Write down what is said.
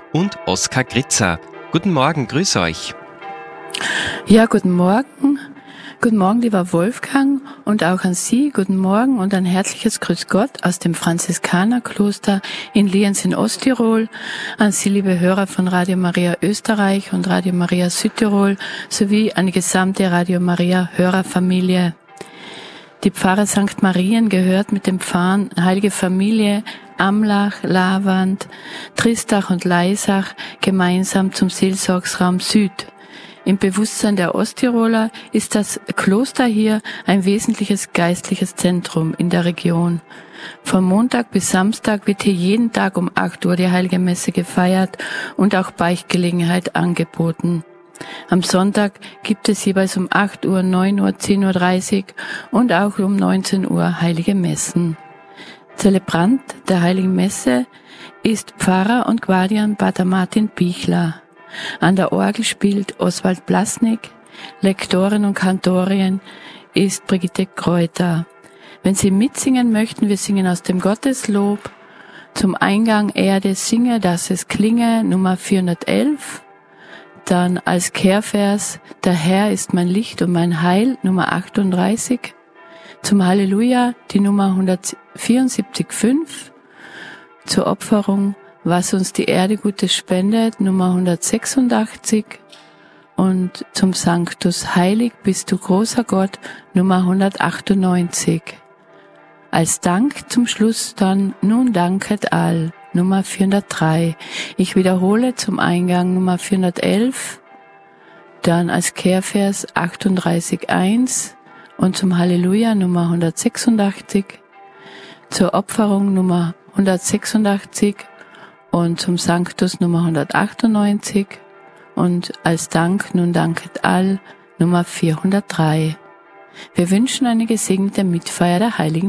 und Oskar Gritzer. Guten Morgen, grüß euch. Ja, guten Morgen. Guten Morgen, lieber Wolfgang, und auch an Sie. Guten Morgen und ein herzliches Grüß Gott aus dem Franziskanerkloster in Lienz in Osttirol. An Sie, liebe Hörer von Radio Maria Österreich und Radio Maria Südtirol sowie an die gesamte Radio Maria Hörerfamilie. Die Pfarre St. Marien gehört mit dem Pfarren Heilige Familie Amlach, Lavand, Tristach und Laisach gemeinsam zum Seelsorgsraum Süd. Im Bewusstsein der Osttiroler ist das Kloster hier ein wesentliches geistliches Zentrum in der Region. Von Montag bis Samstag wird hier jeden Tag um 8 Uhr die Heilige Messe gefeiert und auch Beichtgelegenheit angeboten. Am Sonntag gibt es jeweils um 8 Uhr, 9 Uhr, 10.30 Uhr und auch um 19 Uhr Heilige Messen. Zelebrant der Heiligen Messe ist Pfarrer und Guardian Pater Martin Bichler. An der Orgel spielt Oswald Blasnik, Lektorin und Kantorin ist Brigitte Kräuter. Wenn Sie mitsingen möchten, wir singen aus dem Gotteslob. Zum Eingang Erde singe, dass es klinge, Nummer 411. Dann als Kehrvers, der Herr ist mein Licht und mein Heil, Nummer 38. Zum Halleluja, die Nummer 174,5. Zur Opferung, was uns die Erde Gutes spendet, Nummer 186. Und zum Sanctus, heilig bist du großer Gott, Nummer 198. Als Dank zum Schluss dann, nun danket all, Nummer 403. Ich wiederhole zum Eingang Nummer 411, dann als Kehrvers 38,1 und zum Halleluja Nummer 186, zur Opferung Nummer 186 und zum Sanctus Nummer 198 und als Dank nun danket all Nummer 403. Wir wünschen eine gesegnete Mitfeier der Heiligen